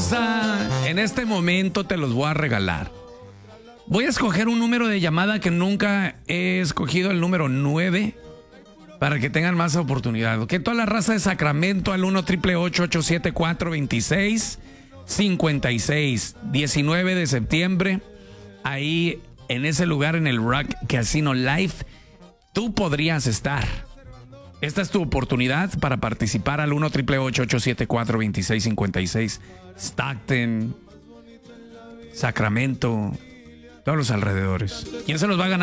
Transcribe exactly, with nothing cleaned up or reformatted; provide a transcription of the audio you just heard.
raza, en este momento te los voy a regalar. Voy a escoger un número de llamada que nunca he escogido, el número nueve, para que tengan más oportunidad. ¿Ok? Toda la raza de Sacramento al uno, ocho ocho ocho, siete cuatro, dos seis cinco seis. diecinueve de septiembre, ahí en ese lugar, en el Rock Casino Live, tú podrías estar. Esta es tu oportunidad para participar al uno, ocho ocho ocho, siete cuatro, dos seis cinco seis. Stockton, Sacramento, todos los alrededores. ¿Quién se los va a ganar?